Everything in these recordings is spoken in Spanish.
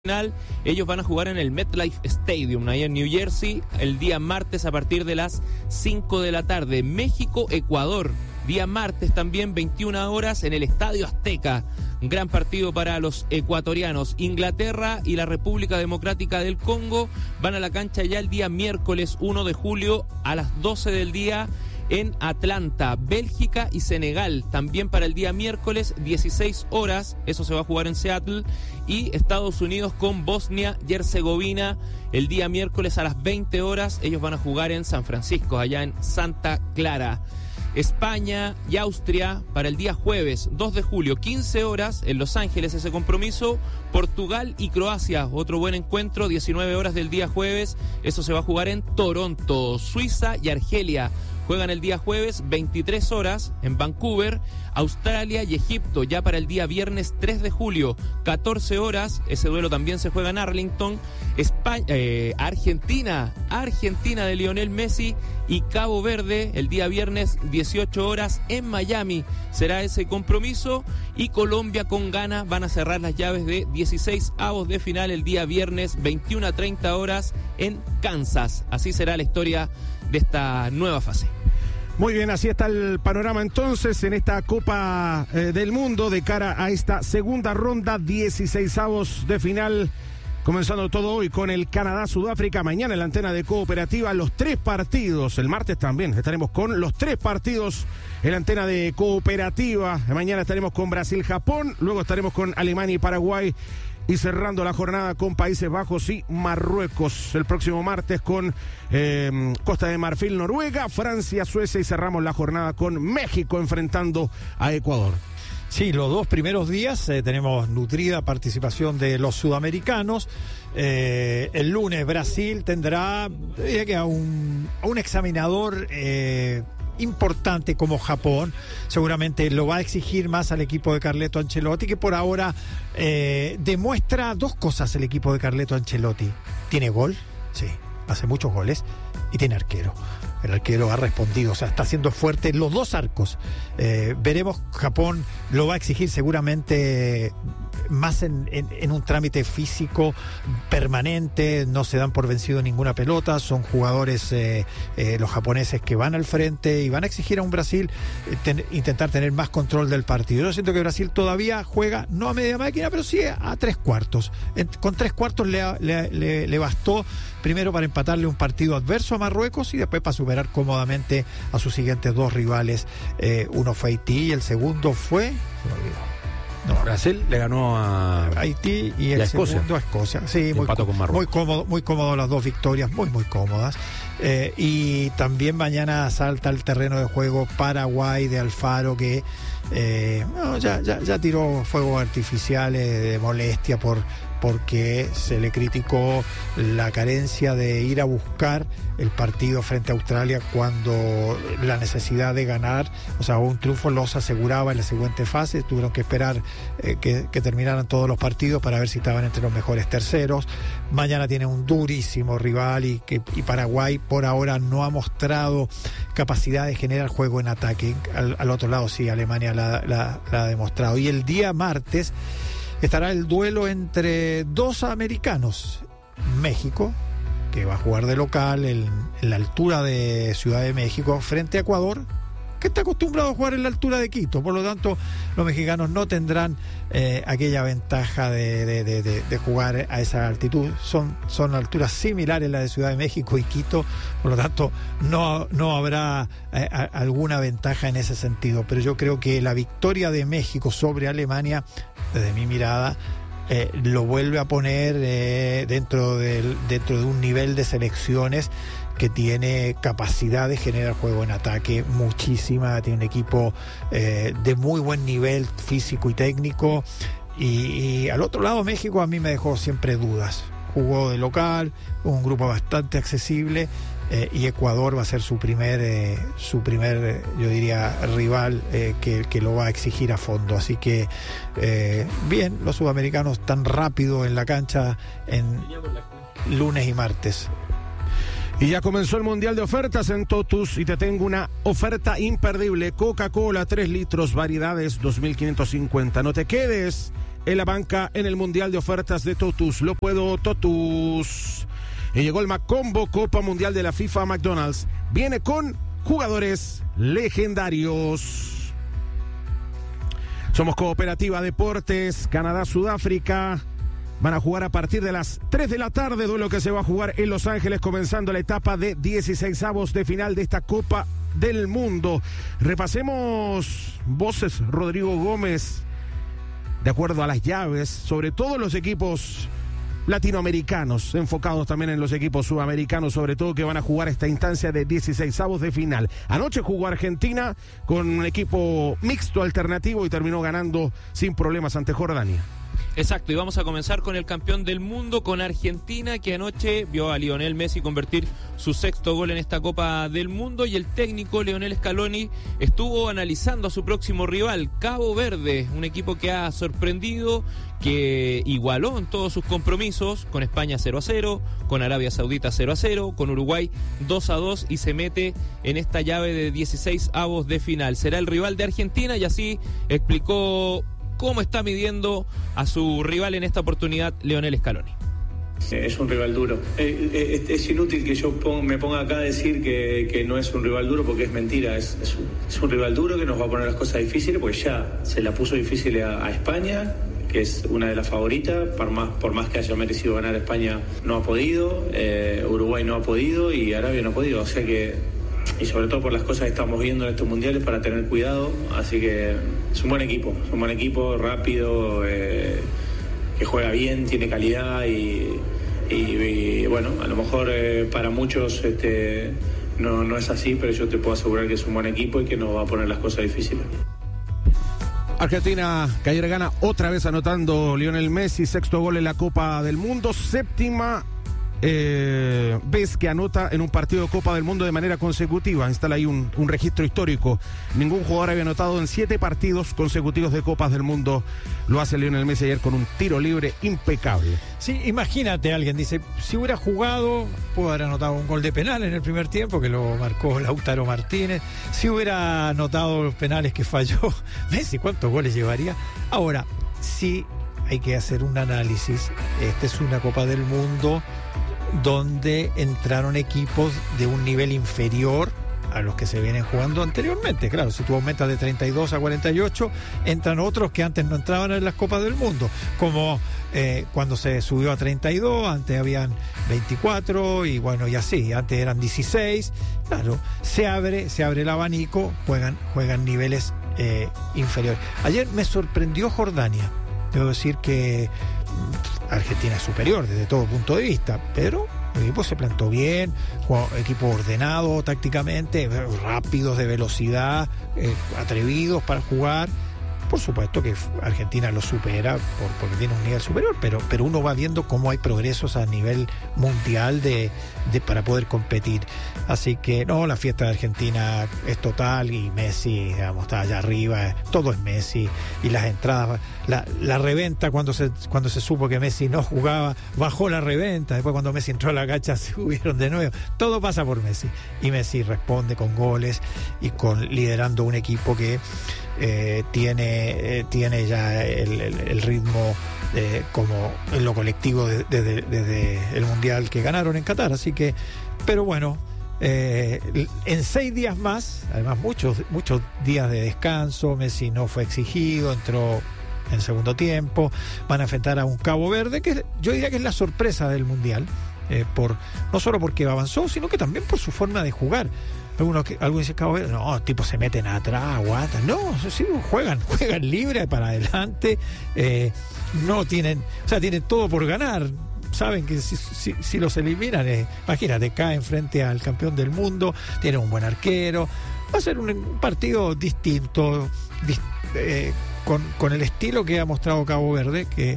Ellos van a jugar en el MetLife Stadium, ahí en New Jersey, el día martes a partir de las 5 de la tarde. México-Ecuador, día martes también, 21 horas, en el Estadio Azteca. Un gran partido para los ecuatorianos. Inglaterra y la República Democrática del Congo van a la cancha ya el día miércoles 1 de julio a las 12 del día. En Atlanta, Bélgica y Senegal, también para el día miércoles, 16 horas, eso se va a jugar en Seattle, y Estados Unidos con Bosnia y Herzegovina, el día miércoles a las 20 horas, ellos van a jugar en San Francisco, allá en Santa Clara. España y Austria para el día jueves 2 de julio, 15 horas, en Los Ángeles ese compromiso. Portugal y Croacia, otro buen encuentro, 19 horas del día jueves, eso se va a jugar en Toronto. Suiza y Argelia juegan el día jueves, 23 horas, en Vancouver. Australia y Egipto ya para el día viernes 3 de julio, 14 horas, ese duelo también se juega en Arlington. Argentina de Lionel Messi y Cabo Verde, el día viernes 18 horas en Miami será ese compromiso, y Colombia con Ghana van a cerrar las llaves de 16avos de final el día viernes 21:30 horas en Kansas. Así será la historia de esta nueva fase. Muy bien, así está el panorama entonces en esta Copa del Mundo de cara a esta segunda ronda, 16avos de final. Comenzando todo hoy con el Canadá-Sudáfrica, mañana en la antena de Cooperativa, los 3 partidos, el martes también estaremos con los 3 partidos en la antena de Cooperativa, mañana estaremos con Brasil-Japón, luego estaremos con Alemania y Paraguay, y cerrando la jornada con Países Bajos y Marruecos, el próximo martes con Costa de Marfil, Noruega, Francia, Suecia, y cerramos la jornada con México enfrentando a Ecuador. Sí, los 2 primeros días tenemos nutrida participación de los sudamericanos. El lunes Brasil tendrá a un examinador importante como Japón. Seguramente lo va a exigir más al equipo de Carleto Ancelotti, que por ahora demuestra 2 cosas el equipo de Carleto Ancelotti. Tiene gol, sí, hace muchos goles, y tiene arquero. El arquero ha respondido, o sea, está haciendo fuerte los 2 arcos. Veremos, Japón lo va a exigir seguramente más en un trámite físico permanente, no se dan por vencido ninguna pelota, son jugadores los japoneses que van al frente y van a exigir a un Brasil intentar tener más control del partido. Yo siento que Brasil todavía juega no a media máquina, pero sí a 3/4. Con 3/4 le bastó primero para empatarle un partido adverso a Marruecos y después para superar cómodamente a sus siguientes 2 rivales. Uno fue Haití y el segundo fue... se me olvidó. No, Brasil le ganó a Haití y el segundo a Escocia. Sí, muy cómodo las 2 victorias, muy cómodas. Y también mañana salta al terreno de juego Paraguay de Alfaro, que ya tiró fuegos artificiales de molestia porque se le criticó la carencia de ir a buscar el partido frente a Australia cuando la necesidad de ganar, o sea, un triunfo los aseguraba en la siguiente fase. Tuvieron que esperar que terminaran todos los partidos para ver si estaban entre los mejores terceros. Mañana tiene un durísimo rival y Paraguay por ahora no ha mostrado capacidad de generar juego en ataque. Al otro lado sí, Alemania la ha demostrado. Y el día martes estará el duelo entre 2 americanos. México, que va a jugar de local en la altura de Ciudad de México, frente a Ecuador, que está acostumbrado a jugar en la altura de Quito. Por lo tanto, los mexicanos no tendrán aquella ventaja de jugar a esa altitud. Son alturas similares las de Ciudad de México y Quito, por lo tanto no habrá alguna ventaja en ese sentido. Pero yo creo que la victoria de México sobre Alemania, desde mi mirada, lo vuelve a poner dentro de un nivel de selecciones que tiene capacidad de generar juego en ataque muchísima, tiene un equipo de muy buen nivel físico y técnico, y al otro lado México a mí me dejó siempre dudas. Jugó de local, un grupo bastante accesible, y Ecuador va a ser su primer yo diría rival que lo va a exigir a fondo. Así que bien, los sudamericanos tan rápido en la cancha en lunes y martes. Y ya comenzó el Mundial de Ofertas en Totus, y te tengo una oferta imperdible. Coca-Cola 3 litros, variedades 2.550. No te quedes en la banca en el Mundial de Ofertas de Totus. Lo puedo Totus. Y llegó el Macombo Copa Mundial de la FIFA McDonald's. Viene con jugadores legendarios. Somos Cooperativa Deportes, Canadá, Sudáfrica. Van a jugar a partir de las 3 de la tarde, duelo que se va a jugar en Los Ángeles, comenzando la etapa de 16avos de final de esta Copa del Mundo. Repasemos voces, Rodrigo Gómez, de acuerdo a las llaves, sobre todo los equipos latinoamericanos, enfocados también en los equipos sudamericanos, sobre todo que van a jugar esta instancia de 16avos de final. Anoche jugó Argentina con un equipo mixto alternativo y terminó ganando sin problemas ante Jordania. Exacto, y vamos a comenzar con el campeón del mundo, con Argentina, que anoche vio a Lionel Messi convertir su 6º gol en esta Copa del Mundo, y el técnico Lionel Scaloni estuvo analizando a su próximo rival, Cabo Verde, un equipo que ha sorprendido, que igualó en todos sus compromisos, con España 0-0, con Arabia Saudita 0-0, con Uruguay 2-2, y se mete en esta llave de 16avos de final. Será el rival de Argentina, y así explicó cómo está midiendo a su rival en esta oportunidad Lionel Scaloni. Es un rival duro. Es inútil que yo me ponga acá a decir que no es un rival duro, porque es mentira. Es un rival duro que nos va a poner las cosas difíciles, porque ya se la puso difícil a España, que es una de las favoritas. Por más que haya merecido ganar, España no ha podido, Uruguay no ha podido y Arabia no ha podido. O sea que, y sobre todo por las cosas que estamos viendo en estos mundiales, para tener cuidado. Así que es un buen equipo, rápido, que juega bien, tiene calidad y bueno, a lo mejor para muchos no es así, pero yo te puedo asegurar que es un buen equipo y que nos va a poner las cosas difíciles. Argentina, que ayer gana otra vez anotando Lionel Messi, 6º gol en la Copa del Mundo, 7ª vez que anota en un partido de Copa del Mundo de manera consecutiva. Instala ahí un registro histórico. Ningún jugador había anotado en 7 partidos consecutivos de Copas del Mundo. Lo hace Lionel Messi ayer con un tiro libre impecable. Sí, imagínate, alguien dice, si hubiera jugado, pudo haber anotado un gol de penal en el primer tiempo, que lo marcó Lautaro Martínez. Si hubiera anotado los penales que falló Messi, ¿cuántos goles llevaría? Ahora, sí hay que hacer un análisis. Esta es una Copa del Mundo donde entraron equipos de un nivel inferior a los que se vienen jugando anteriormente. Claro, si tú aumentas de 32 a 48, entran otros que antes no entraban en las Copas del Mundo, como cuando se subió a 32, antes habían 24 y bueno, y así, antes eran 16. Claro, se abre el abanico, juegan niveles inferiores. Ayer me sorprendió Jordania. Debo decir que Argentina es superior desde todo punto de vista, pero el equipo se plantó bien, equipo ordenado tácticamente, rápidos de velocidad, atrevidos para jugar. Por supuesto que Argentina lo supera porque tiene un nivel superior, pero uno va viendo cómo hay progresos a nivel mundial para poder competir. Así que no, la fiesta de Argentina es total y Messi, digamos, está allá arriba, todo es Messi. Y las entradas, la reventa cuando se supo que Messi no jugaba, bajó la reventa. Después cuando Messi entró a la cancha se subieron de nuevo. Todo pasa por Messi. Y Messi responde con goles y liderando un equipo que tiene ya el ritmo como en lo colectivo desde el Mundial que ganaron en Qatar. Así que, pero bueno, en 6 días más, además muchos días de descanso, Messi no fue exigido, entró en segundo tiempo, van a enfrentar a un Cabo Verde que yo diría que es la sorpresa del Mundial, no solo porque avanzó, sino que también por su forma de jugar. Algunos dicen Cabo Verde, no, tipo se meten atrás, aguantan. No, sí, juegan libre para adelante, no tienen todo por ganar. Saben que si los eliminan, imagínate, caen frente al campeón del mundo, tienen un buen arquero. Va a ser un partido distinto, con el estilo que ha mostrado Cabo Verde, que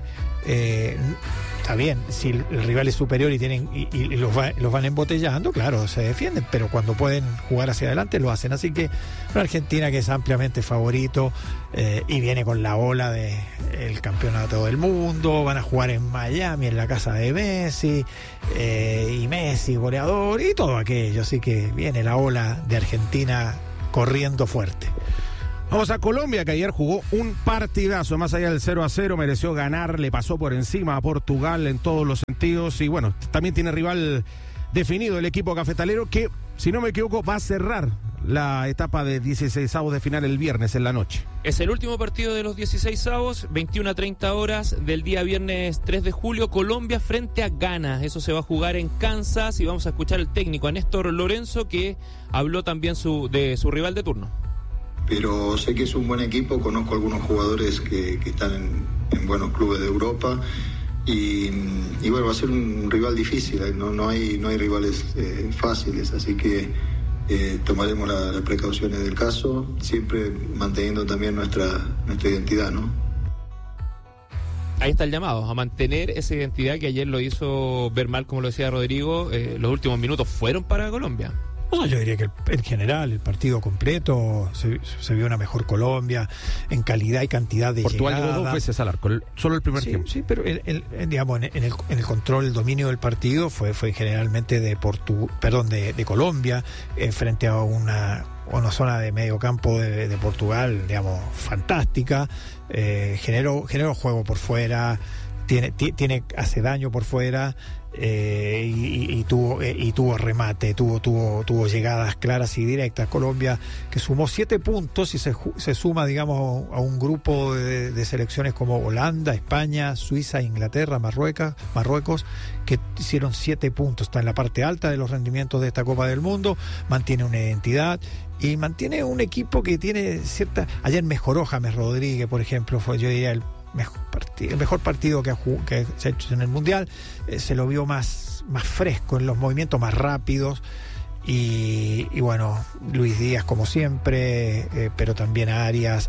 está bien, si el rival es superior y los van embotellando, claro, se defienden, pero cuando pueden jugar hacia adelante lo hacen. Así que una Argentina que es ampliamente favorito y viene con la ola del campeonato del mundo, van a jugar en Miami, en la casa de Messi, y Messi goleador y todo aquello, así que viene la ola de Argentina corriendo fuerte. Vamos a Colombia, que ayer jugó un partidazo, más allá del 0-0, mereció ganar, le pasó por encima a Portugal en todos los sentidos, y bueno, también tiene rival definido el equipo cafetalero, que, si no me equivoco, va a cerrar la etapa de 16avos de final el viernes en la noche. Es el último partido de los 16avos, 21:30 horas del día viernes 3 de julio, Colombia frente a Ghana. Eso se va a jugar en Kansas y vamos a escuchar al técnico, a Néstor Lorenzo, que habló también de su rival de turno. Pero sé que es un buen equipo, conozco algunos jugadores que están en buenos clubes de Europa y bueno, va a ser un rival difícil, no hay rivales fáciles, así que tomaremos las precauciones del caso, siempre manteniendo también nuestra identidad, ¿no? Ahí está el llamado, a mantener esa identidad que ayer lo hizo ver mal, como lo decía Rodrigo, los últimos minutos fueron para Colombia. No, yo diría que en general, el partido completo, se vio una mejor Colombia en calidad y cantidad de Portugal llegada. llegó 2 veces al arco, solo el primer tiempo. Sí, pero digamos, en el control, el dominio del partido fue generalmente de Colombia, frente a una zona de medio campo de Portugal, digamos, fantástica. Generó juego por fuera, hace daño por fuera. Y tuvo remate, tuvo llegadas claras y directas. Colombia, que sumó 7 puntos y se suma, digamos, a un grupo de selecciones como Holanda, España, Suiza, Inglaterra, Marruecos, que hicieron 7 puntos. Está en la parte alta de los rendimientos de esta Copa del Mundo, mantiene una identidad y mantiene un equipo que tiene cierta... Ayer mejoró James Rodríguez, por ejemplo, fue, yo diría, el mejor partido que se ha hecho en el Mundial. Se lo vio más fresco en los movimientos, más rápidos, y bueno, Luis Díaz como siempre, pero también Arias,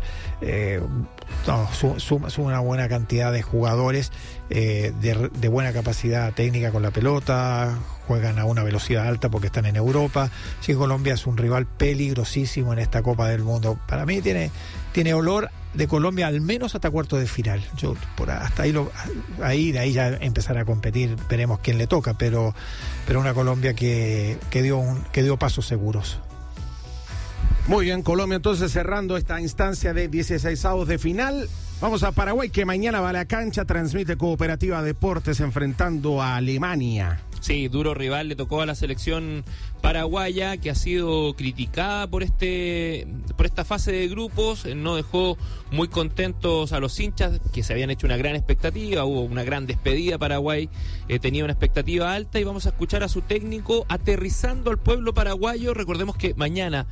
suma una buena cantidad de jugadores de buena capacidad técnica con la pelota, juegan a una velocidad alta porque están en Europa. Sí, Colombia es un rival peligrosísimo en esta Copa del Mundo. Para mí tiene olor de Colombia al menos hasta cuartos de final. Yo hasta ahí de ahí ya empezar a competir, veremos quién le toca, pero una Colombia que dio pasos seguros. Muy bien, Colombia entonces cerrando esta instancia de 16avos de final. Vamos a Paraguay, que mañana va a la cancha, transmite Cooperativa Deportes enfrentando a Alemania. Sí, duro rival le tocó a la selección paraguaya, que ha sido criticada por esta fase de grupos. No dejó muy contentos a los hinchas, que se habían hecho una gran expectativa. Hubo una gran despedida. Paraguay tenía una expectativa alta, y vamos a escuchar a su técnico aterrizando al pueblo paraguayo. Recordemos que mañana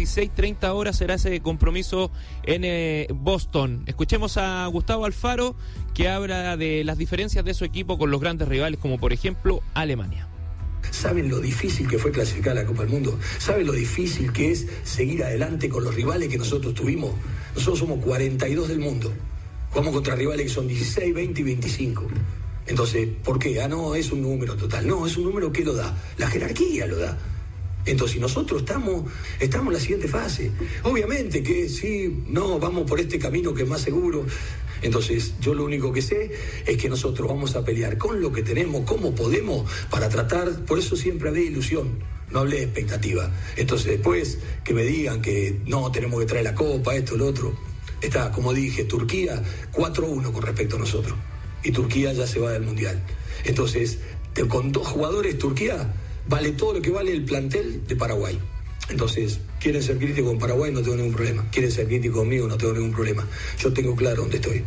16:30 horas será ese compromiso en Boston. Escuchemos a Gustavo Alfaro, que habla de las diferencias de su equipo con los grandes rivales, como por ejemplo Alemania. ¿Saben lo difícil que fue clasificar a la Copa del Mundo? ¿Saben lo difícil que es seguir adelante con los rivales que nosotros tuvimos? Nosotros somos 42 del mundo. Jugamos contra rivales que son 16, 20 y 25. Entonces, ¿por qué? No, es un número total. No, es un número que lo da. La jerarquía lo da. Entonces nosotros estamos en la siguiente fase. Obviamente que sí, no, vamos por este camino que es más seguro. Entonces yo lo único que sé es que nosotros vamos a pelear con lo que tenemos, como podemos, para tratar. Por eso siempre hablé de ilusión, no hablé de expectativa. Entonces después que me digan que no, tenemos que traer la copa, esto, lo otro. Está, como dije, Turquía 4-1 con respecto a nosotros. Y Turquía ya se va del Mundial. Entonces, con 2 jugadores, Turquía vale todo lo que vale el plantel de Paraguay. Entonces, quieren ser críticos con Paraguay, no tengo ningún problema. Quieren ser críticos conmigo, no tengo ningún problema. Yo tengo claro dónde estoy.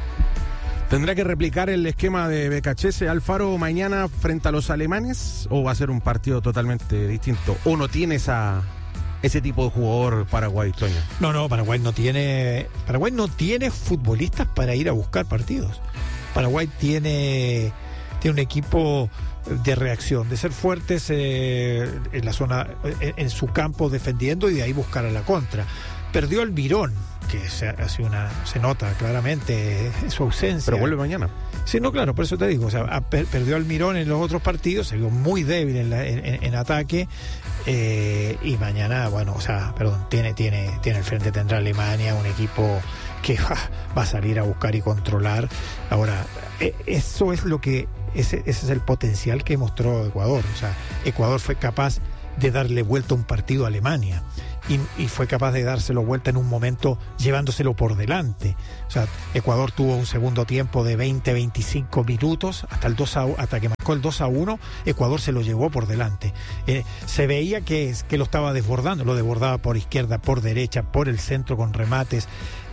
¿Tendrá que replicar el esquema de Becachese, Alfaro, mañana frente a los alemanes? ¿O va a ser un partido totalmente distinto? ¿O no tiene ese tipo de jugador Paraguay, Toño? No, Paraguay no tiene futbolistas para ir a buscar partidos. Paraguay tiene un equipo de reacción, de ser fuertes en la zona, en su campo defendiendo, y de ahí buscar a la contra. Perdió el Virón, que se nota claramente su ausencia. Pero vuelve mañana. Sí, no, claro, por eso te digo, perdió al Mirón en los otros partidos, se vio muy débil en ataque, y mañana, tiene el frente, tendrá Alemania, un equipo que va a salir a buscar y controlar. Ahora, eso es lo que ese es el potencial que mostró Ecuador. O sea, Ecuador fue capaz de darle vuelta a un partido a Alemania, y fue capaz de dárselo vuelta en un momento llevándoselo por delante. O sea, Ecuador tuvo un segundo tiempo de 20-25 minutos hasta que marcó el 2-1. Ecuador se lo llevó por delante. Se veía que lo estaba desbordando, lo desbordaba por izquierda, por derecha, por el centro con remates.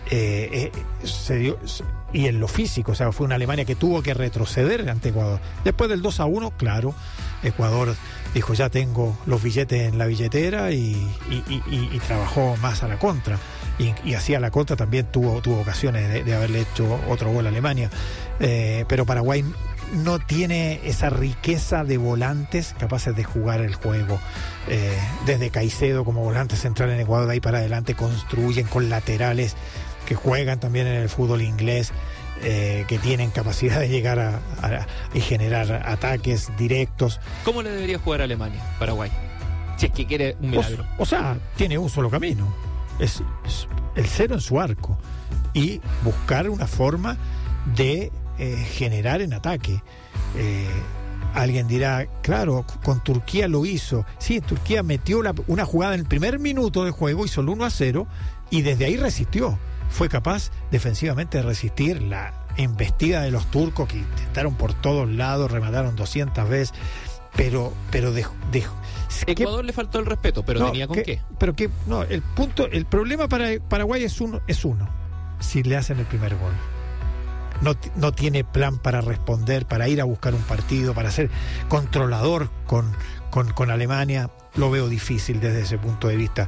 Y en lo físico, o sea, fue una Alemania que tuvo que retroceder ante Ecuador. Después del 2-1, claro, Ecuador dijo, ya tengo los billetes en la billetera y trabajó más a la contra. Y así a la contra también tuvo ocasiones de haberle hecho otro gol a Alemania. Pero Paraguay no tiene esa riqueza de volantes capaces de jugar el juego. Desde Caicedo como volante central en Ecuador, de ahí para adelante construyen con laterales que juegan también en el fútbol inglés, que tienen capacidad de llegar y generar ataques directos. ¿Cómo le debería jugar a Alemania, Paraguay? Si es que quiere un milagro. O sea, tiene un solo camino. Es el cero en su arco. Y buscar una forma de generar en ataque. Alguien dirá, claro, con Turquía lo hizo. Sí, Turquía metió una jugada en el primer minuto de juego, hizo el 1-0 y desde ahí resistió. Fue capaz defensivamente de resistir la embestida de los turcos, que intentaron por todos lados, remataron 200 veces, pero Ecuador le faltó el respeto, pero tenía con qué. Pero que no, el problema para Paraguay es uno, si le hacen el primer gol. No tiene plan para responder, para ir a buscar un partido, para ser controlador con Alemania. Lo veo difícil desde ese punto de vista.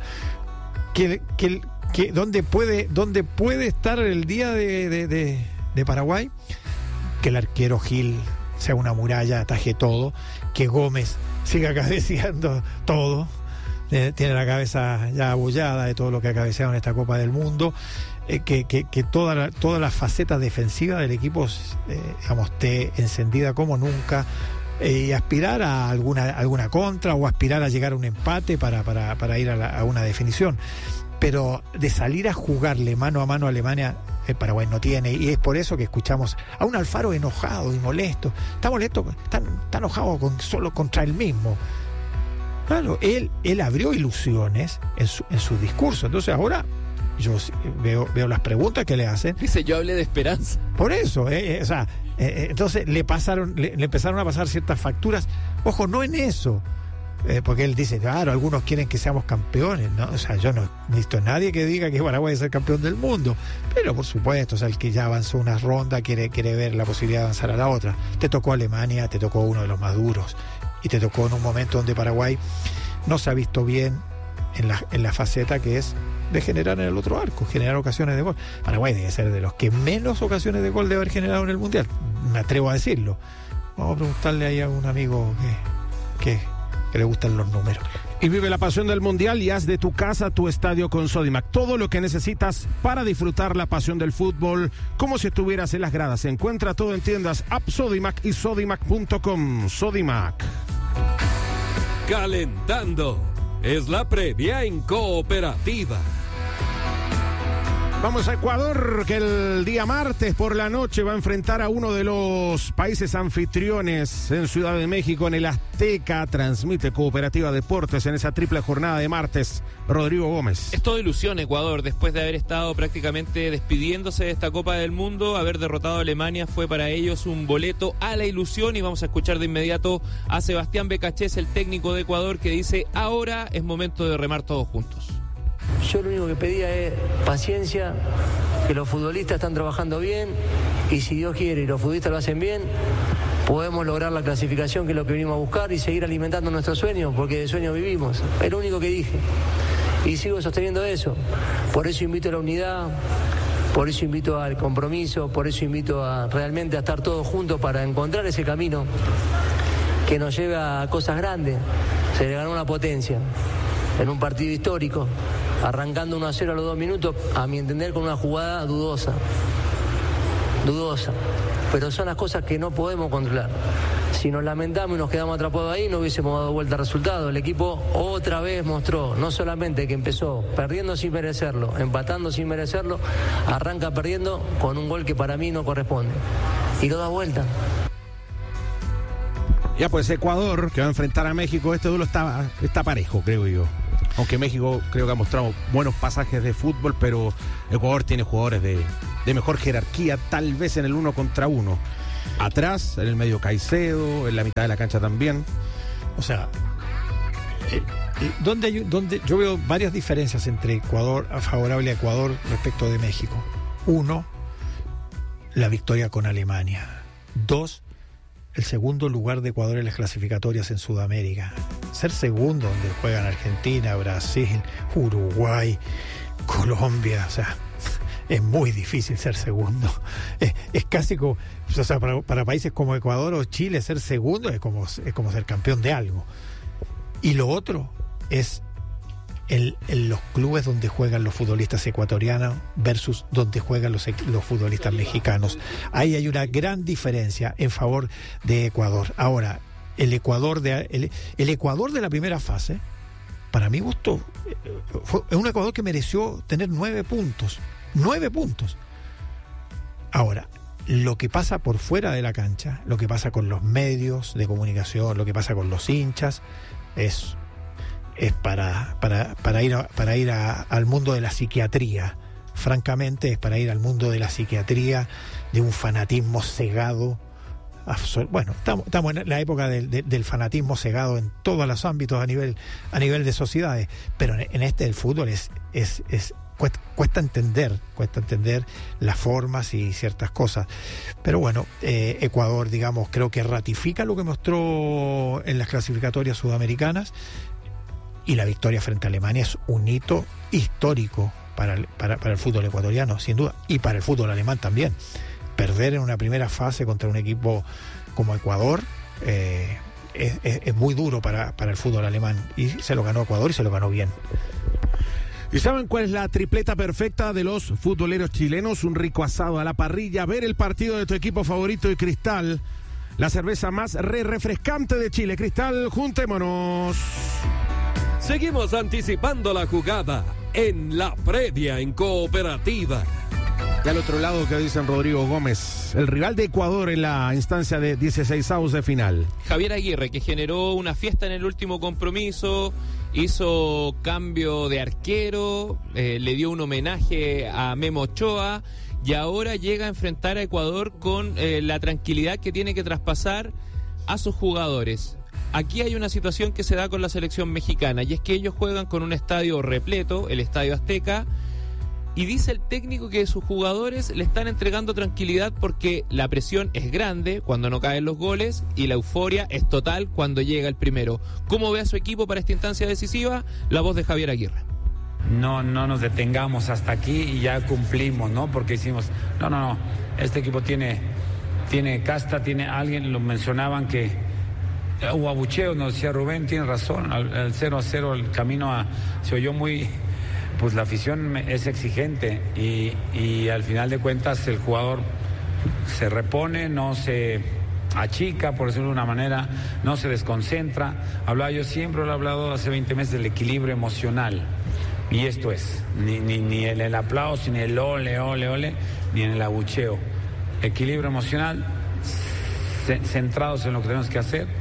¿Dónde puede estar el día de Paraguay? Que el arquero Gil sea una muralla, ataje todo, que Gómez siga cabeceando todo, tiene la cabeza ya abollada de todo lo que ha cabeceado en esta Copa del Mundo, que todas las facetas defensivas del equipo esté encendida como nunca, y aspirar a alguna contra o aspirar a llegar a un empate para ir a una definición. Pero de salir a jugarle mano a mano a Alemania, Paraguay no tiene, y es por eso que escuchamos a un Alfaro enojado y molesto. Está molesto, está enojado solo contra él mismo. Claro, él abrió ilusiones en su discurso. Entonces ahora yo veo las preguntas que le hacen. Dice, yo hablé de esperanza. Por eso, entonces le empezaron a pasar ciertas facturas. Ojo, no en eso. Porque él dice, claro, algunos quieren que seamos campeones, ¿no? O sea, yo no he visto a nadie que diga que Paraguay es el campeón del mundo. Pero por supuesto, o sea, el que ya avanzó una ronda quiere ver la posibilidad de avanzar a la otra. Te tocó Alemania, te tocó uno de los más duros. Y te tocó en un momento donde Paraguay no se ha visto bien en la faceta que es de generar en el otro arco, generar ocasiones de gol. Paraguay debe ser de los que menos ocasiones de gol debe haber generado en el Mundial. Me atrevo a decirlo. Vamos a preguntarle ahí a un amigo que le gustan los números. Y vive la pasión del Mundial y haz de tu casa tu estadio con Sodimac. Todo lo que necesitas para disfrutar la pasión del fútbol, como si estuvieras en las gradas. Se encuentra todo en tiendas App Sodimac y Sodimac.com. Sodimac. Calentando. Es la previa en Cooperativa. Vamos a Ecuador, que el día martes por la noche va a enfrentar a uno de los países anfitriones en Ciudad de México, en el Azteca. Transmite Cooperativa Deportes en esa triple jornada de martes. Rodrigo Gómez. Es todo ilusión Ecuador, después de haber estado prácticamente despidiéndose de esta Copa del Mundo. Haber derrotado a Alemania fue para ellos un boleto a la ilusión, y vamos a escuchar de inmediato a Sebastián Becachés, el técnico de Ecuador, que dice, ahora es momento de remar todos juntos. Yo lo único que pedía es paciencia, que los futbolistas están trabajando bien, y si Dios quiere y los futbolistas lo hacen bien, podemos lograr la clasificación, que es lo que venimos a buscar, y seguir alimentando nuestros sueños, porque de sueños vivimos. Es lo único que dije y sigo sosteniendo eso. Por eso invito a la unidad, por eso invito al compromiso, por eso invito a realmente a estar todos juntos para encontrar ese camino que nos lleva a cosas grandes. Se le ganó una potencia en un partido histórico, arrancando 1-0 a los 2 minutos, a mi entender con una jugada dudosa, pero son las cosas que no podemos controlar. Si nos lamentamos y nos quedamos atrapados ahí, no hubiésemos dado vuelta al resultado. El equipo otra vez mostró, no solamente que empezó perdiendo sin merecerlo, empatando sin merecerlo, arranca perdiendo con un gol que para mí no corresponde, y lo da vuelta. Ya pues, Ecuador, que va a enfrentar a México, este duelo está parejo, creo yo. Aunque México creo que ha mostrado buenos pasajes de fútbol, pero Ecuador tiene jugadores de mejor jerarquía, tal vez en el 1 contra 1. Atrás, en el medio Caicedo, en la mitad de la cancha también. O sea, donde yo veo varias diferencias entre Ecuador, favorable a Ecuador respecto de México. 1, la victoria con Alemania. 2, el segundo lugar de Ecuador en las clasificatorias en Sudamérica. Ser segundo donde juegan Argentina, Brasil, Uruguay, Colombia, o sea, es muy difícil ser segundo. Es casi como, o sea, para países como Ecuador o Chile, ser segundo es como ser campeón de algo. Y lo otro es en los clubes donde juegan los futbolistas ecuatorianos versus donde juegan los futbolistas mexicanos. Ahí hay una gran diferencia en favor de Ecuador. Ahora, el Ecuador de la primera fase, para mi gusto, es un Ecuador que mereció tener 9 puntos. 9 puntos. Ahora, lo que pasa por fuera de la cancha, lo que pasa con los medios de comunicación, lo que pasa con los hinchas, es para ir al mundo de la psiquiatría. Francamente, es para ir al mundo de la psiquiatría, de un fanatismo cegado. Bueno, estamos en la época del fanatismo cegado en todos los ámbitos a nivel de sociedades, pero en el fútbol cuesta entender las formas y ciertas cosas. Pero bueno, Ecuador, digamos, creo que ratifica lo que mostró en las clasificatorias sudamericanas, y la victoria frente a Alemania es un hito histórico para el fútbol ecuatoriano, sin duda, y para el fútbol alemán también. Perder en una primera fase contra un equipo como Ecuador es muy duro para el fútbol alemán, y se lo ganó Ecuador y se lo ganó bien. ¿Y saben cuál es la tripleta perfecta de los futboleros chilenos? Un rico asado a la parrilla, ver el partido de tu equipo favorito y Cristal, la cerveza más refrescante de Chile. Cristal, juntémonos. Seguimos anticipando la jugada en la previa en Cooperativa. Y al otro lado, que dicen Rodrigo Gómez, el rival de Ecuador en la instancia de 16avos de final. Javier Aguirre, que generó una fiesta en el último compromiso, hizo cambio de arquero, le dio un homenaje a Memo Ochoa, y ahora llega a enfrentar a Ecuador con la tranquilidad que tiene que traspasar a sus jugadores. Aquí hay una situación que se da con la selección mexicana, y es que ellos juegan con un estadio repleto, el Estadio Azteca, y dice el técnico que sus jugadores le están entregando tranquilidad porque la presión es grande cuando no caen los goles y la euforia es total cuando llega el primero. ¿Cómo ve a su equipo para esta instancia decisiva? La voz de Javier Aguirre. No nos detengamos hasta aquí y ya cumplimos, ¿no? Porque hicimos, no, este equipo tiene casta, tiene alguien, lo mencionaban que hubo abucheo, nos decía Rubén, tiene razón, al 0-0 el camino se oyó muy, pues la afición es exigente y al final de cuentas el jugador se repone, no se achica, por decirlo de una manera, no se desconcentra. Siempre lo he hablado hace 20 meses del equilibrio emocional, y esto es, ni el aplauso, ni el ole, ni en el abucheo. Equilibrio emocional, centrados en lo que tenemos que hacer.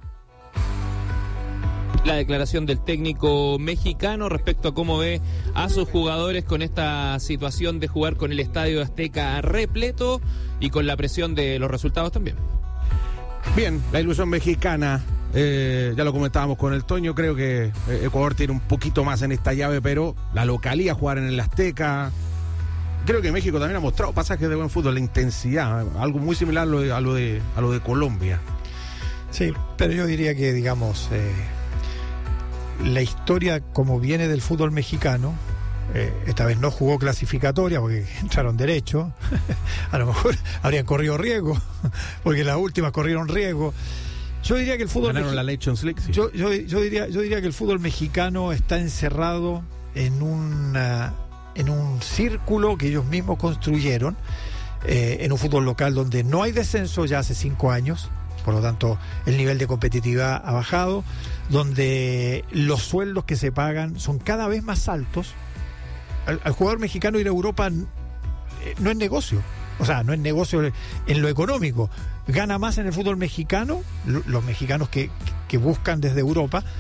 La declaración del técnico mexicano respecto a cómo ve a sus jugadores con esta situación de jugar con el Estadio Azteca repleto y con la presión de los resultados también. Bien, la ilusión mexicana, ya lo comentábamos con el Toño, creo que Ecuador tiene un poquito más en esta llave, pero la localía, jugar en el Azteca, creo que México también ha mostrado pasajes de buen fútbol, la intensidad, algo muy similar a lo de Colombia. Sí, pero yo diría que, digamos, la historia como viene del fútbol mexicano, esta vez no jugó clasificatoria porque entraron derecho, a lo mejor habrían corrido riesgo, porque las últimas corrieron riesgo. Yo diría que el fútbol ganaron la Nations League, sí. yo diría que el fútbol mexicano está encerrado en un círculo que ellos mismos construyeron, en un fútbol local donde no hay descenso ya hace 5 años. Por lo tanto, el nivel de competitividad ha bajado, donde los sueldos que se pagan son cada vez más altos. Al jugador mexicano ir a Europa no es negocio. O sea, no es negocio en lo económico. Gana más en el fútbol mexicano, los mexicanos que buscan desde Europa,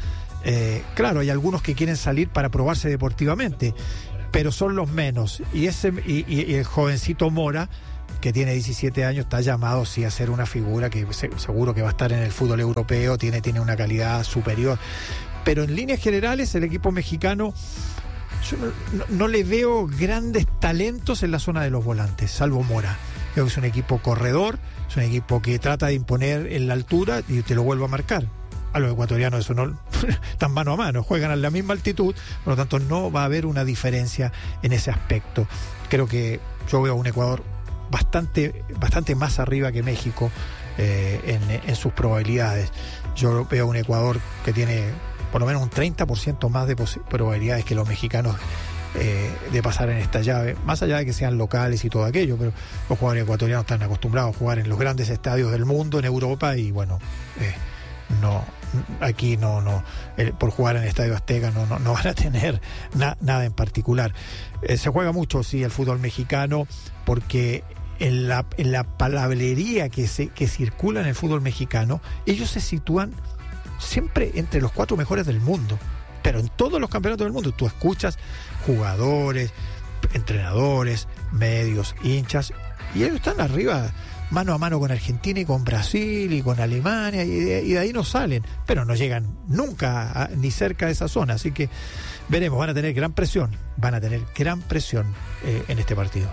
claro, hay algunos que quieren salir para probarse deportivamente, pero son los menos. Y el jovencito Mora, que tiene 17 años, está llamado sí a ser una figura que seguro que va a estar en el fútbol europeo, tiene una calidad superior. Pero en líneas generales el equipo mexicano, yo no le veo grandes talentos en la zona de los volantes, salvo Mora. Creo que es un equipo corredor, es un equipo que trata de imponer en la altura y te lo vuelvo a marcar. A los ecuatorianos eso no están mano a mano, juegan a la misma altitud, por lo tanto no va a haber una diferencia en ese aspecto. Creo que yo veo a un Ecuador bastante más arriba que México en sus probabilidades. Yo veo a un Ecuador que tiene por lo menos un 30% más de probabilidades que los mexicanos de pasar en esta llave, más allá de que sean locales y todo aquello, pero los jugadores ecuatorianos están acostumbrados a jugar en los grandes estadios del mundo, en Europa, y bueno, aquí por jugar en el Estadio Azteca no van a tener nada en particular. Se juega mucho, sí, el fútbol mexicano, porque en la palabrería que circula en el fútbol mexicano, ellos se sitúan siempre entre los 4 mejores del mundo, pero en todos los campeonatos del mundo tú escuchas jugadores, entrenadores, medios, hinchas, y ellos están arriba mano a mano con Argentina y con Brasil y con Alemania, y de ahí no salen, pero no llegan nunca ni cerca de esa zona. Así que veremos, van a tener gran presión en este partido.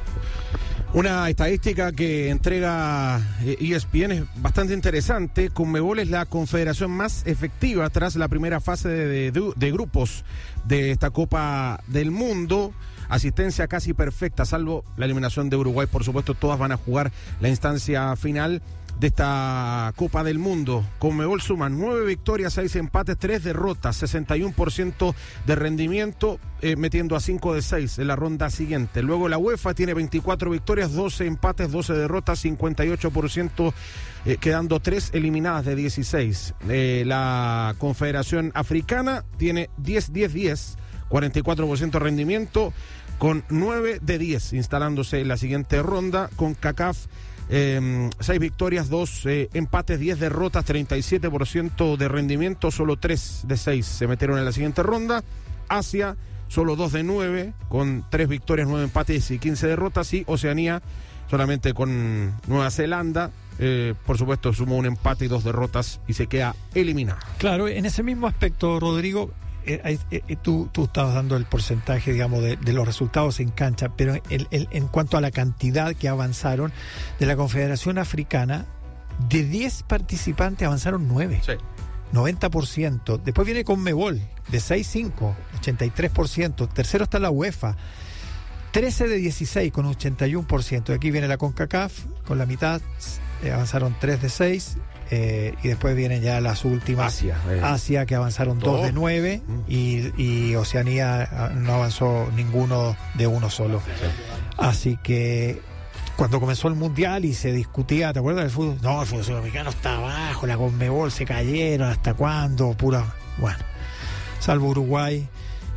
Una estadística que entrega ESPN es bastante interesante. Conmebol es la confederación más efectiva tras la primera fase de grupos de esta Copa del Mundo. Asistencia casi perfecta, salvo la eliminación de Uruguay. Por supuesto, todas van a jugar la instancia final de esta Copa del Mundo. Conmebol suma 9 victorias, 6 empates, 3 derrotas, 61% de rendimiento, metiendo a 5 de 6 en la ronda siguiente. Luego la UEFA tiene 24 victorias, 12 empates, 12 derrotas, 58%, quedando 3 eliminadas de 16. La Confederación Africana tiene 10-10-10, 44% de rendimiento, con 9 de 10, instalándose en la siguiente ronda. Con CACAF, 6 victorias, 2 empates, 10 derrotas, 37% de rendimiento, solo 3 de 6 se metieron en la siguiente ronda. Asia, solo 2 de 9, con 3 victorias, 9 empates y 15 derrotas. Y Oceanía, solamente con Nueva Zelanda, por supuesto, sumó un empate y 2 derrotas y se queda eliminado. Claro, en ese mismo aspecto, Rodrigo, tú estabas dando el porcentaje, digamos, de los resultados en cancha, pero en cuanto a la cantidad que avanzaron de la Confederación Africana, de 10 participantes avanzaron 9. Sí. 90%. Después viene Conmebol, de 6-5, 83%. Tercero está la UEFA, 13 de 16, con 81%. Aquí viene la CONCACAF, con la mitad, avanzaron 3 de 6. Y después vienen ya las últimas. Asia, que avanzaron 2 de 9, y Oceanía no avanzó ninguno de uno solo. Así que cuando comenzó el Mundial y se discutía, ¿te acuerdas del fútbol? No, el fútbol sudamericano está abajo, la Conmebol se cayeron, ¿hasta cuándo? Bueno, salvo Uruguay,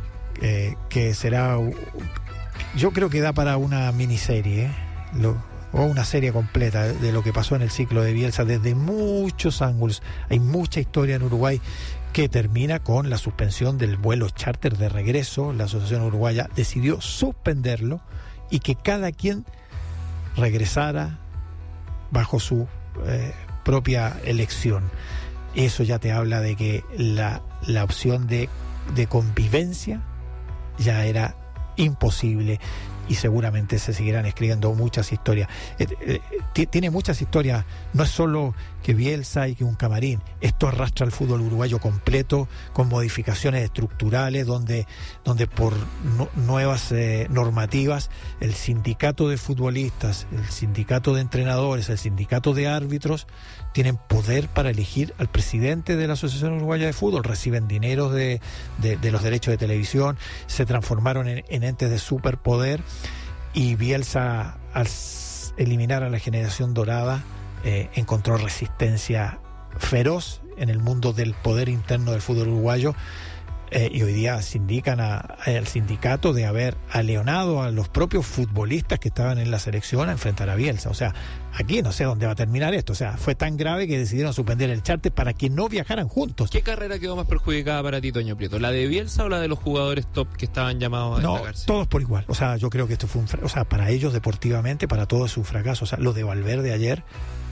que será, yo creo que da para una miniserie, o una serie completa de lo que pasó en el ciclo de Bielsa desde muchos ángulos. Hay mucha historia en Uruguay que termina con la suspensión del vuelo charter de regreso. La Asociación Uruguaya decidió suspenderlo y que cada quien regresara bajo su propia elección. Eso ya te habla de que la opción de convivencia ya era imposible. Y seguramente se seguirán escribiendo muchas historias. Tiene muchas historias, no es solo que Bielsa y que un camarín. Esto arrastra al fútbol uruguayo completo, con modificaciones estructurales, donde por nuevas normativas, el sindicato de futbolistas, el sindicato de entrenadores, el sindicato de árbitros, tienen poder para elegir al presidente de la Asociación Uruguaya de Fútbol, reciben dinero de los derechos de televisión, se transformaron en entes de superpoder, y Bielsa, al eliminar a la generación dorada, encontró resistencia feroz en el mundo del poder interno del fútbol uruguayo, y hoy día sindican al sindicato de haber aleonado a los propios futbolistas que estaban en la selección a enfrentar a Bielsa. O sea, aquí no sé dónde va a terminar esto. O sea, fue tan grave que decidieron suspender el charter para que no viajaran juntos. ¿Qué carrera quedó más perjudicada para ti, Toño Prieto? ¿La de Bielsa o la de los jugadores top que estaban llamados a destacarse? Todos por igual. O sea, yo creo que esto fue para ellos deportivamente, para todos es un fracaso. O sea, lo de Valverde ayer...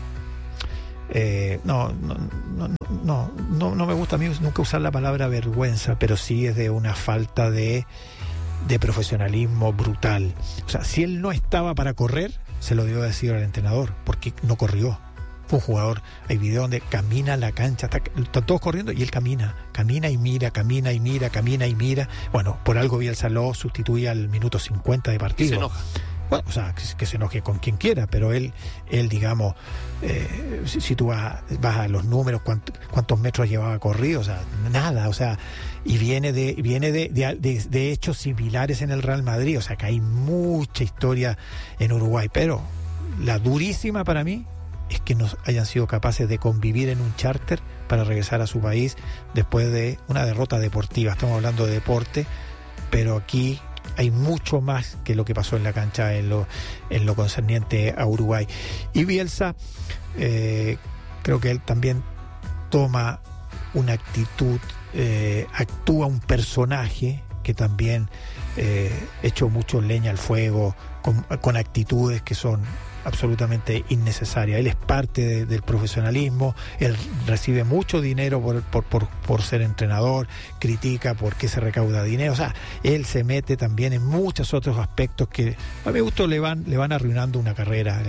no me gusta a mí nunca usar la palabra vergüenza, pero sí es de una falta de profesionalismo brutal. O sea, si él no estaba para correr, se lo dio a decir al entrenador, porque no corrió. Fue un jugador, hay videos donde camina la cancha, están todos corriendo y él camina y mira. Bueno, por algo Bielsa lo sustituye al minuto 50 de partido. Y se enoja. Bueno, o sea, que se enoje con quien quiera, pero él digamos, si tú vas a los números, cuántos metros llevaba corrido, o sea, nada, o sea, y viene de hechos similares en el Real Madrid, o sea, que hay mucha historia en Uruguay, pero la durísima para mí es que no hayan sido capaces de convivir en un charter para regresar a su país después de una derrota deportiva. Estamos hablando de deporte, pero aquí hay mucho más que lo que pasó en la cancha en lo concerniente a Uruguay. Y Bielsa, creo que él también toma una actitud, actúa un personaje que también echó mucho leña al fuego, con actitudes que son absolutamente innecesaria. Él es parte del profesionalismo, él recibe mucho dinero por ser entrenador, critica por qué se recauda dinero, o sea, él se mete también en muchos otros aspectos que a mi gusto le van arruinando una carrera,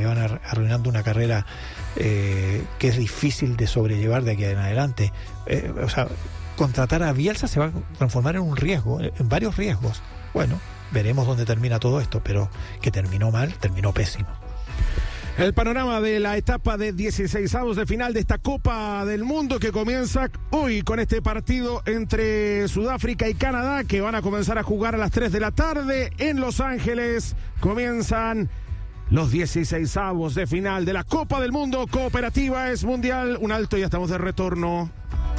que es difícil de sobrellevar de aquí en adelante. O sea, contratar a Bielsa se va a transformar en un riesgo, en varios riesgos. Bueno, veremos dónde termina todo esto, pero que terminó mal, terminó pésimo. El panorama de la etapa de 16avos de final de esta Copa del Mundo que comienza hoy con este partido entre Sudáfrica y Canadá, que van a comenzar a jugar a las 3 de la tarde en Los Ángeles. Comienzan los 16avos de final de la Copa del Mundo Cooperativa Es Mundial. Un alto y ya estamos de retorno.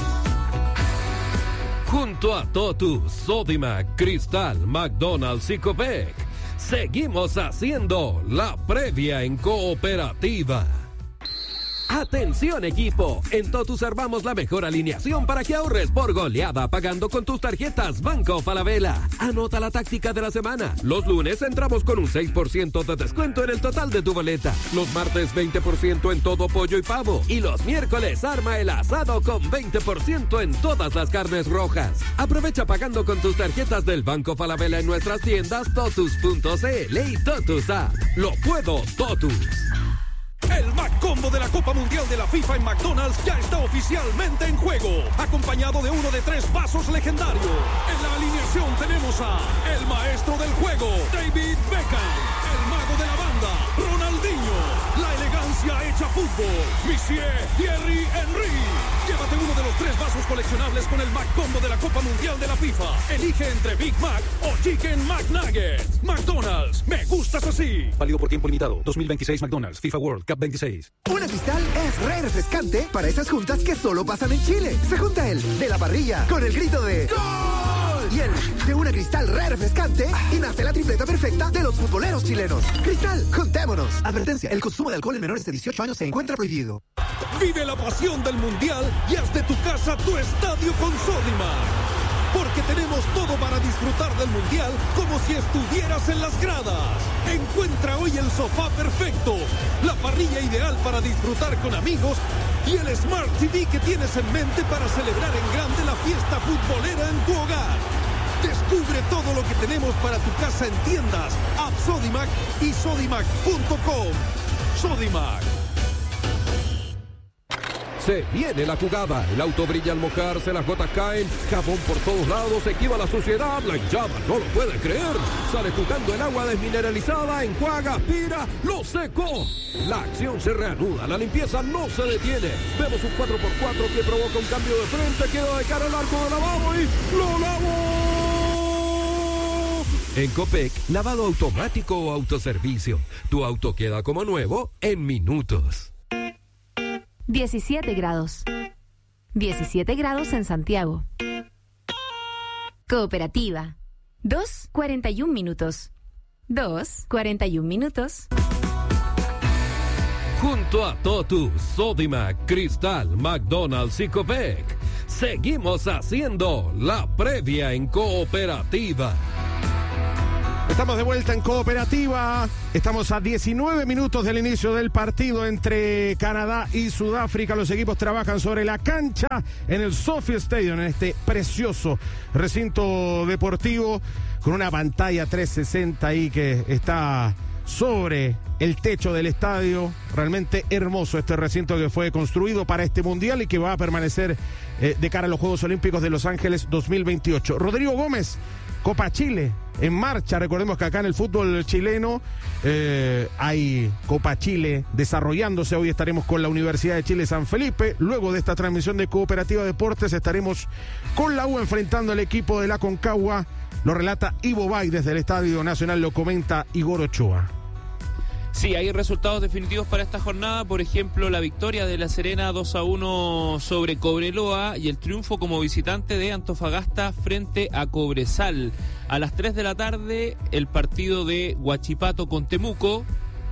Junto a Totus, Sodimac, Cristal, McDonald's y Copec, seguimos haciendo la previa en Cooperativa. Atención equipo, en Totus armamos la mejor alineación para que ahorres por goleada pagando con tus tarjetas Banco Falabella. Anota la táctica de la semana. Los lunes entramos con un 6% de descuento en el total de tu boleta. Los martes 20% en todo pollo y pavo. Y los miércoles arma el asado con 20% en todas las carnes rojas. Aprovecha pagando con tus tarjetas del Banco Falabella en nuestras tiendas Totus.cl y Totus App. Lo puedo, Totus. El Mac Combo de la Copa Mundial de la FIFA en McDonald's ya está oficialmente en juego, acompañado de uno de 3 vasos legendarios. En la alineación tenemos a el maestro del juego, David Beckham, el mago de la banda, Ronaldinho, la elegancia hecha fútbol, Monsieur Thierry Henry. Llévate uno de los 3 vasos coleccionables con el Mac Combo de la Copa Mundial de la FIFA. Elige entre Big Mac o Chicken McNuggets. McDonald's, me gustas así. Válido por tiempo limitado. 2026 McDonald's, FIFA World Cup 26. Una Cristal es re refrescante para esas juntas que solo pasan en Chile. Se junta el de la parrilla con el grito de ¡Gol! Y el de una Cristal re refrescante y nace la tripleta perfecta de los futboleros chilenos. Cristal, juntémonos. Advertencia, el consumo de alcohol en menores de 18 años se encuentra prohibido. Vive la pasión del Mundial y haz de tu casa tu estadio con Sodimac. Porque tenemos todo para disfrutar del Mundial como si estuvieras en las gradas. Encuentra hoy el sofá perfecto, la parrilla ideal para disfrutar con amigos y el Smart TV que tienes en mente para celebrar en grande la fiesta futbolera en tu hogar. Descubre todo lo que tenemos para tu casa en tiendas, App Sodimac y Sodimac.com. Sodimac. Se viene la jugada, el auto brilla al mojarse, las gotas caen, jabón por todos lados, se esquiva la suciedad, la hinchada no lo puede creer. Sale jugando el agua desmineralizada, enjuaga, aspira, lo secó. La acción se reanuda, la limpieza no se detiene. Vemos un 4x4 que provoca un cambio de frente, queda de cara al arco de lavado y ¡lo lavó! En Copec, lavado automático o autoservicio. Tu auto queda como nuevo en minutos. 17 grados. 17 grados en Santiago. Cooperativa. 2:41 minutos. 2:41 minutos. Junto a Totus, Sodimac, Cristal, McDonald's y Copec, seguimos haciendo la previa en Cooperativa. Estamos de vuelta en Cooperativa. Estamos a 19 minutos del inicio del partido entre Canadá y Sudáfrica. Los equipos trabajan sobre la cancha en el SoFi Stadium, en este precioso recinto deportivo con una pantalla 360 ahí que está sobre el techo del estadio. Realmente hermoso este recinto que fue construido para este mundial y que va a permanecer de cara a los Juegos Olímpicos de Los Ángeles 2028. Rodrigo Gómez, Copa Chile en marcha. Recordemos que acá en el fútbol chileno hay Copa Chile desarrollándose. Hoy estaremos con la Universidad de Chile San Felipe. Luego de esta transmisión de Cooperativa Deportes estaremos con la U enfrentando al equipo de la Concagua. Lo relata Ivo Bay desde el Estadio Nacional, lo comenta Igor Ochoa. Sí, hay resultados definitivos para esta jornada. Por ejemplo, la victoria de La Serena 2-1 sobre Cobreloa y el triunfo como visitante de Antofagasta frente a Cobresal. A las 3 de la tarde, el partido de Huachipato con Temuco,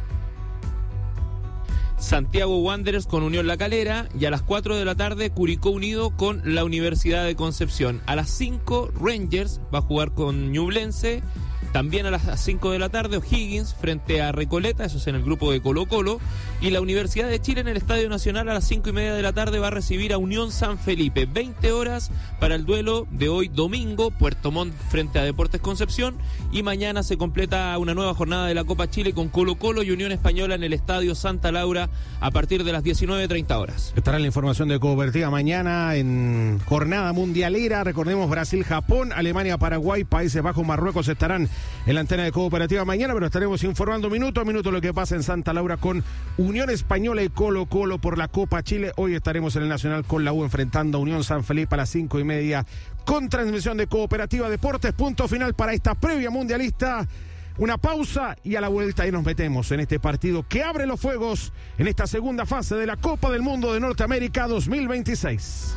Santiago Wanderers con Unión La Calera, y a las 4 de la tarde Curicó Unido con la Universidad de Concepción. A las 5 Rangers va a jugar con Ñublense. También a las 5 de la tarde O'Higgins frente a Recoleta, eso es en el grupo de Colo Colo. Y la Universidad de Chile en el Estadio Nacional a las 5:30 de la tarde va a recibir a Unión San Felipe. 20 horas para el duelo de hoy domingo, Puerto Montt frente a Deportes Concepción. Y mañana se completa una nueva jornada de la Copa Chile con Colo Colo y Unión Española en el Estadio Santa Laura a partir de las 19:30 horas. Estará la información de Cooperativa mañana en jornada mundialera. Recordemos Brasil-Japón, Alemania-Paraguay, Países Bajos, Marruecos estarán en la antena de Cooperativa mañana, pero estaremos informando minuto a minuto lo que pasa en Santa Laura con Unión Española y Colo Colo por la Copa Chile. Hoy estaremos en el Nacional con la U enfrentando a Unión San Felipe a las 5:30 con transmisión de Cooperativa Deportes. Punto final para esta previa mundialista. Una pausa y a la vuelta ahí nos metemos en este partido que abre los fuegos en esta segunda fase de la Copa del Mundo de Norteamérica 2026.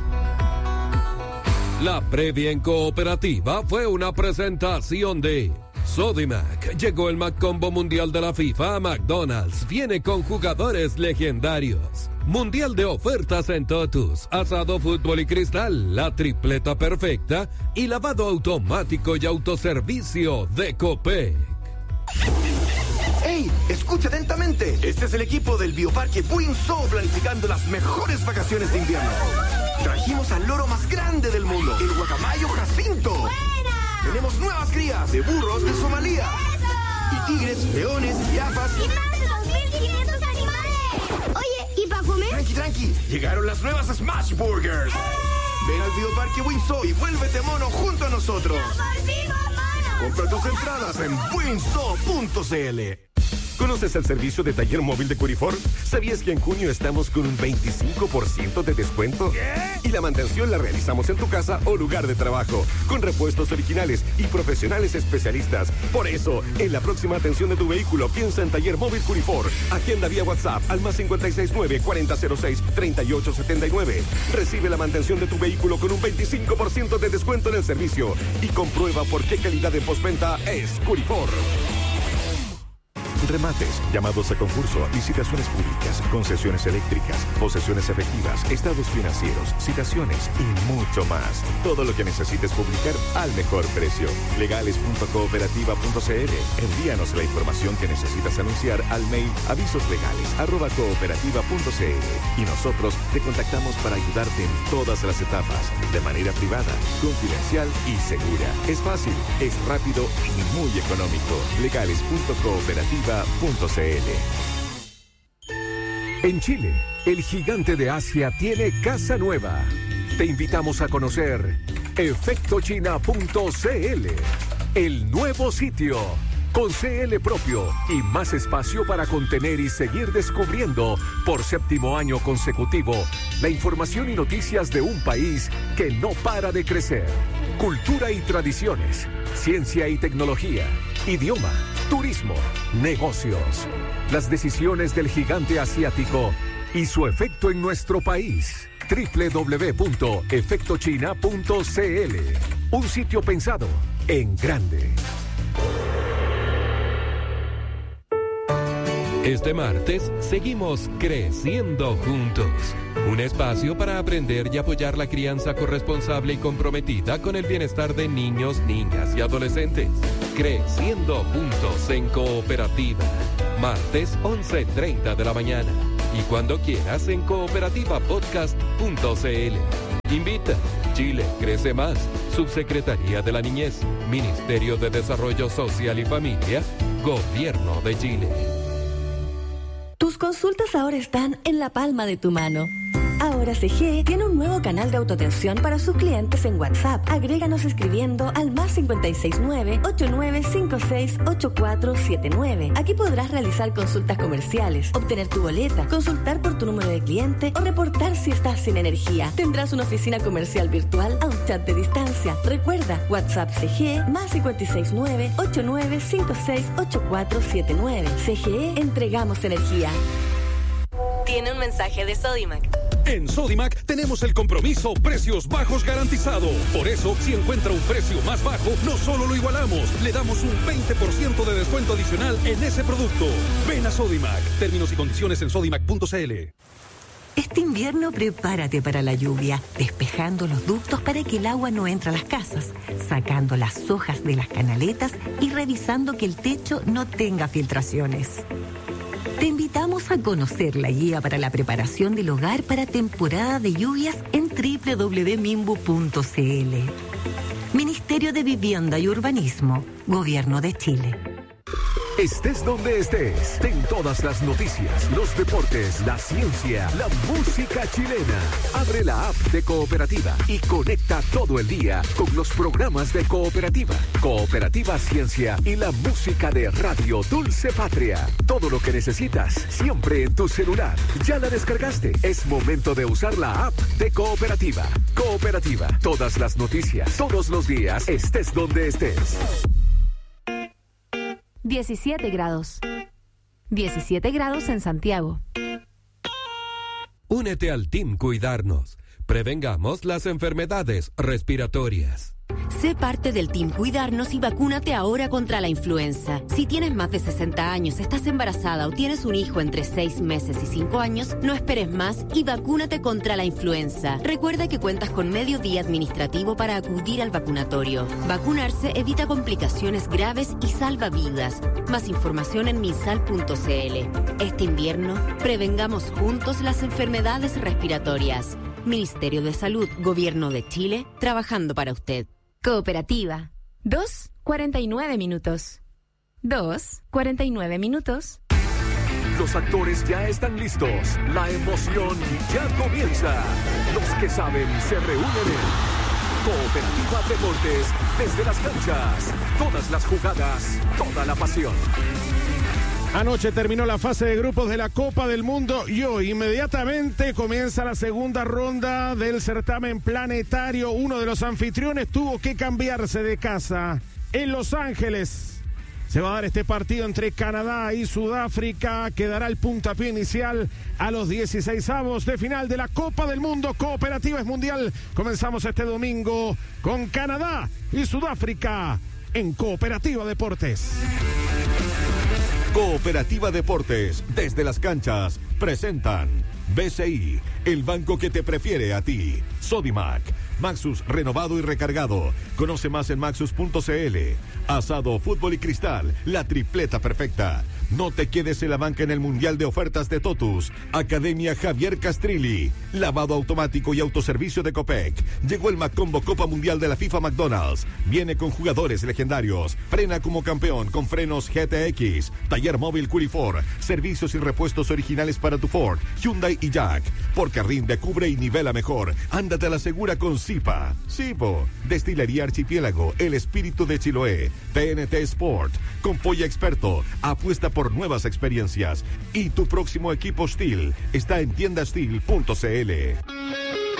La previa en Cooperativa fue una presentación de Sodimac. Llegó el McCombo Mundial de la FIFA a McDonald's. Viene con jugadores legendarios. Mundial de ofertas en Totus, asado, fútbol y cristal, la tripleta perfecta y lavado automático y autoservicio de Copec. ¡Ey! Escucha atentamente. Este es el equipo del Bioparque Windsor planificando las mejores vacaciones de invierno. Trajimos al loro más grande del mundo, el guacamayo Jacinto. ¡Buena! Tenemos nuevas crías de burros de Somalia. ¡Eso! Y tigres, leones, jirafas. ¡Y más de 2.500 animales! Oye, ¿y para comer? Tranqui. Llegaron las nuevas Smash Burgers. Ven al Bioparque Windsor y vuélvete mono junto a nosotros. ¡Nos volvimos monos! Compra tus entradas en windsor.cl. ¿Conoces el servicio de taller móvil de Curifor? ¿Sabías que en junio estamos con un 25% de descuento? ¿Qué? Y la mantención la realizamos en tu casa o lugar de trabajo, con repuestos originales y profesionales especialistas. Por eso, en la próxima atención de tu vehículo, piensa en Taller Móvil Curifor. Agenda vía WhatsApp al más 569-4006-3879. Recibe la mantención de tu vehículo con un 25% de descuento en el servicio y comprueba por qué calidad de postventa es Curifor. Remates, llamados a concurso, licitaciones públicas, concesiones eléctricas, posesiones efectivas, estados financieros, citaciones y mucho más. Todo lo que necesites publicar al mejor precio. Legales.cooperativa.cl. Envíanos la información que necesitas anunciar al mail avisoslegales@cooperativa.cl y nosotros te contactamos para ayudarte en todas las etapas, de manera privada, confidencial y segura. Es fácil, es rápido y muy económico. Legales.cooperativa.cl. En Chile, el gigante de Asia tiene casa nueva. Te invitamos a conocer efectochina.cl, el nuevo sitio, con CL propio y más espacio para contener y seguir descubriendo por 7º año consecutivo la información y noticias de un país que no para de crecer. Cultura y tradiciones, ciencia y tecnología, idioma, turismo, negocios. Las decisiones del gigante asiático y su efecto en nuestro país. www.efectochina.cl. Un sitio pensado en grande. Este martes seguimos creciendo juntos. Un espacio para aprender y apoyar la crianza corresponsable y comprometida con el bienestar de niños, niñas y adolescentes. Creciendo juntos en Cooperativa. Martes 11:30 de la mañana. Y cuando quieras en cooperativapodcast.cl. Invita. Chile crece más. Subsecretaría de la Niñez. Ministerio de Desarrollo Social y Familia. Gobierno de Chile. Tus consultas ahora están en la palma de tu mano. Ahora CGE tiene un nuevo canal de autoatención para sus clientes en WhatsApp. Agréganos escribiendo al +569 8956 8479. Aquí podrás realizar consultas comerciales, obtener tu boleta, consultar por tu número de cliente o reportar si estás sin energía. Tendrás una oficina comercial virtual a un chat de distancia. Recuerda, WhatsApp CGE +569 8956 8479. CGE, entregamos energía. Tiene un mensaje de Sodimac. En Sodimac tenemos el compromiso precios bajos garantizado. Por eso, si encuentra un precio más bajo, no solo lo igualamos, le damos un 20% de descuento adicional en ese producto. Ven a Sodimac. Términos y condiciones en sodimac.cl. Este invierno prepárate para la lluvia, despejando los ductos para que el agua no entre a las casas, sacando las hojas de las canaletas y revisando que el techo no tenga filtraciones. Te invitamos a conocer la guía para la preparación del hogar para temporada de lluvias en www.mimbu.cl. Ministerio de Vivienda y Urbanismo, Gobierno de Chile. Estés donde estés, ten todas las noticias, los deportes, la ciencia, la música chilena. Abre la app de Cooperativa y conecta todo el día con los programas de Cooperativa, Cooperativa Ciencia y la música de Radio Dulce Patria. Todo lo que necesitas, siempre en tu celular. ¿Ya la descargaste? Es momento de usar la app de Cooperativa. Cooperativa, todas las noticias, todos los días, estés donde estés. 17 grados. 17 grados en Santiago. Únete al Team Cuidarnos. Prevengamos las enfermedades respiratorias. Sé parte del Team Cuidarnos y vacúnate ahora contra la influenza. Si tienes más de 60 años, estás embarazada o tienes un hijo entre 6 meses y 5 años, no esperes más y vacúnate contra la influenza. Recuerda que cuentas con medio día administrativo para acudir al vacunatorio. Vacunarse evita complicaciones graves y salva vidas. Más información en minsal.cl. Este invierno, prevengamos juntos las enfermedades respiratorias. Ministerio de Salud, Gobierno de Chile, trabajando para usted. Cooperativa. 2:49 minutos. 2:49 minutos. Los actores ya están listos. La emoción ya comienza. Los que saben se reúnen en Cooperativa Deportes. Desde las canchas, todas las jugadas, toda la pasión. Anoche terminó la fase de grupos de la Copa del Mundo y hoy inmediatamente comienza la segunda ronda del certamen planetario. Uno de los anfitriones tuvo que cambiarse de casa en Los Ángeles. Se va a dar este partido entre Canadá y Sudáfrica, que dará el puntapié inicial a los 16avos de final de la Copa del Mundo. Cooperativa es mundial. Comenzamos este domingo con Canadá y Sudáfrica en Cooperativa Deportes. Cooperativa Deportes, desde las canchas, presentan BCI, el banco que te prefiere a ti. Sodimac, Maxus renovado y recargado. Conoce más en maxus.cl. Asado, fútbol y cristal, la tripleta perfecta. No te quedes en la banca en el Mundial de Ofertas de Totus. Academia Javier Castrilli. Lavado automático y autoservicio de Copec. Llegó el Macombo Copa Mundial de la FIFA McDonald's. Viene con jugadores legendarios. Frena como campeón con frenos GTX. Taller móvil Curifor. Servicios y repuestos originales para tu Ford, Hyundai y Jack. Porque rinde, cubre y nivela mejor. Ándate a la segura con Zipa. Sipo. Destilería Archipiélago. El espíritu de Chiloé. TNT Sport. Con Polla Experto. Apuesta por nuevas experiencias. Y tu próximo equipo Steel está en tiendasteel.cl.